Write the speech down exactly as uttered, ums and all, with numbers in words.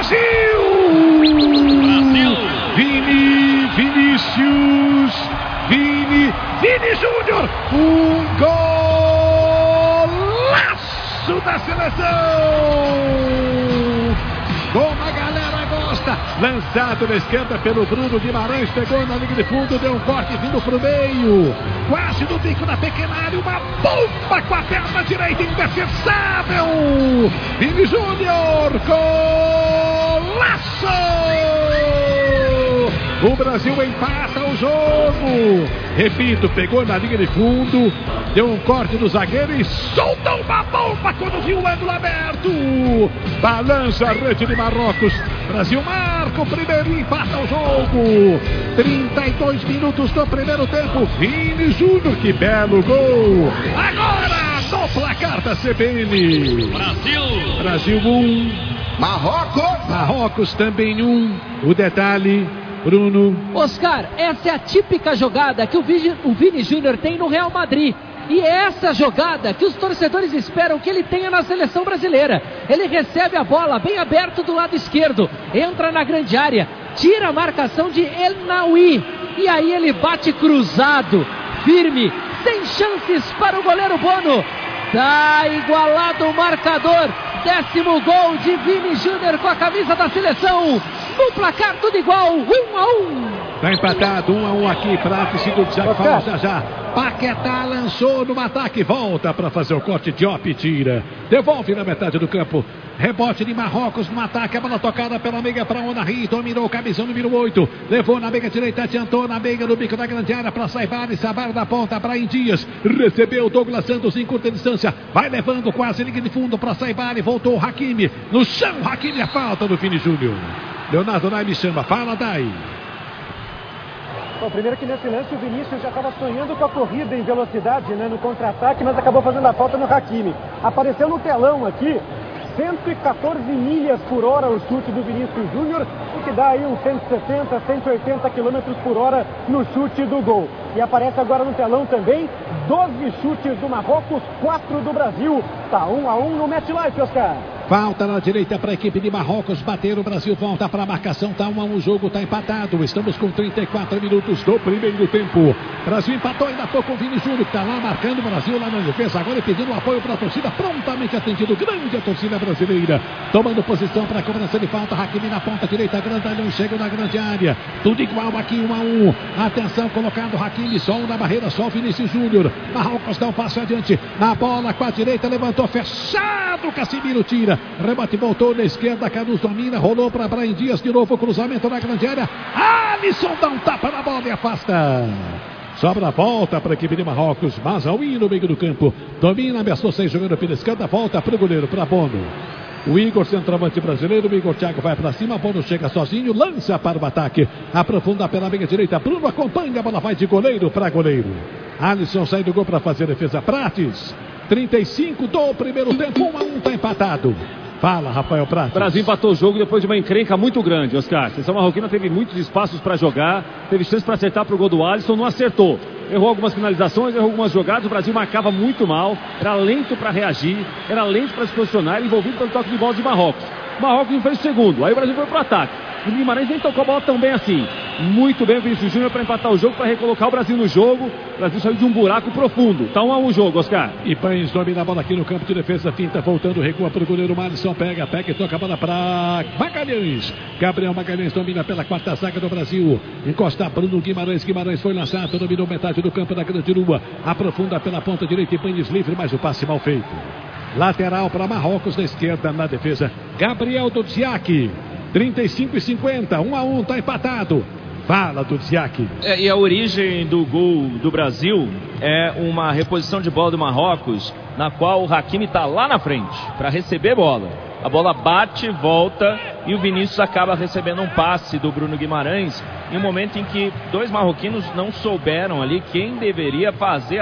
Brasil! Brasil! Vini, Vinícius, Vini, Vini Júnior, um golaço da seleção! Como a galera gosta, lançado na esquerda pelo Bruno Guimarães, pegou na linha de fundo, deu um corte vindo pro meio, quase no bico da pequena área, uma bomba com a perna direita, indefensável, Vini Júnior, golaço! O Brasil empata o jogo. Repito, pegou na linha de fundo, deu um corte no zagueiro e soltou uma bomba quando viu o ângulo aberto. Balança a rede de Marrocos. Brasil marca o primeiro e empata o jogo. trinta e dois minutos do primeiro tempo. Vini Júnior, que belo gol. Agora no placar da C B N. Brasil. Brasil um. Marrocos. Marrocos também um. O detalhe... Bruno. Oscar, essa é a típica jogada que o Vini, o Vini Júnior tem no Real Madrid. E é essa jogada que os torcedores esperam que ele tenha na seleção brasileira. Ele recebe a bola bem aberto do lado esquerdo, entra na grande área, tira a marcação de El Naoui. E aí ele bate cruzado, firme, sem chances para o goleiro Bono. Tá igualado o marcador. Décimo gol de Vini Júnior com a camisa da seleção. No placar tudo igual, um a um. Tá empatado, um a um aqui, Prato, segundo já que fala já já. Paquetá lançou no ataque, volta para fazer o corte, Diop tira, devolve na metade do campo, rebote de Marrocos no ataque, a bola tocada pela meiga para Onari, dominou o camisão número oito, levou na meiga direita, adiantou na meiga do bico da grande área para Saibari, Sabar da ponta para Indias, recebeu Douglas Santos em curta distância, vai levando quase linha de fundo para Saibari, voltou o Hakimi, no chão, Hakimi, a falta do Vini Júnior. Leonardo Nai me chama, fala Dai. Bom, primeiro que nesse lance o Vinícius já estava sonhando com a corrida em velocidade, né, no contra-ataque, mas acabou fazendo a falta no Hakimi. Apareceu no telão aqui, cento e quatorze milhas por hora o chute do Vinícius Júnior, o que dá aí uns cento e sessenta, cento e oitenta quilômetros por hora no chute do gol. E aparece agora no telão também doze chutes do Marrocos, quatro do Brasil. Tá um a um no MetLife, Oscar. Falta na direita para a equipe de Marrocos, bater o Brasil, volta para a marcação, tá um a um, o jogo tá empatado, estamos com trinta e quatro minutos do primeiro tempo. Brasil empatou, ainda pouco o Vini Júnior, que tá lá marcando o Brasil lá na defesa, agora pedindo apoio para a torcida, prontamente atendido, grande a torcida brasileira, tomando posição para a cobrança de falta, Hakimi na ponta direita, grandalhão, chega na grande área, tudo igual aqui, um a um, atenção, colocado Hakimi, sol na barreira, só o Vinícius Júnior, Marrocos dá um passo adiante, na bola com a direita, levantou, fechado, Casimiro tira, rebote voltou na esquerda, Carlos domina, rolou para Brahim Dias, de novo cruzamento na grande área, Alisson dá um tapa na bola e afasta. Sobra a volta para a equipe de Marrocos, Mazauí no meio do campo, domina, ameaçou sair jogando pela esquerda, volta para o goleiro, para Bono. O Igor, centroavante brasileiro, o Igor Thiago vai para cima, Bono chega sozinho, lança para o ataque, aprofunda pela meia direita, Bruno acompanha, a bola vai de goleiro para goleiro. Alisson sai do gol para fazer a defesa, Prates. trinta e cinco do primeiro tempo, um a um, tá empatado. Fala, Rafael Prates. O Brasil empatou o jogo depois de uma encrenca muito grande, Oscar. A seleção marroquina teve muitos espaços para jogar, teve chance para acertar para o gol do Alisson, não acertou. Errou algumas finalizações, errou algumas jogadas, o Brasil marcava muito mal, era lento para reagir, era lento para se posicionar, envolvido pelo toque de bola de Marrocos. O Marrocos não fez o segundo, aí o Brasil foi para o ataque. O Guimarães nem tocou a bola tão bem assim. Muito bem o Vinícius Júnior para empatar o jogo, para recolocar o Brasil no jogo. O Brasil saiu de um buraco profundo. Tá um a um o jogo, Oscar. E Pães domina a bola aqui no campo de defesa, finta, voltando, recua para o goleiro Malisson, pega, pega e toca a bola para Magalhães. Gabriel Magalhães domina pela quarta zaga do Brasil. Encosta Bruno Guimarães, Guimarães foi lançado, dominou metade do campo da grande rua. Aprofunda pela ponta direita e Pães livre, mas o passe mal feito. Lateral para Marrocos, na esquerda, na defesa, Gabriel Dudziak. trinta e cinco e cinquenta, um a um, tá empatado. Fala, Dudziak. É, e a origem do gol do Brasil é uma reposição de bola do Marrocos, na qual o Hakimi está lá na frente para receber bola. A bola bate, volta e o Vinícius acaba recebendo um passe do Bruno Guimarães em um momento em que dois marroquinos não souberam ali quem deveria fazer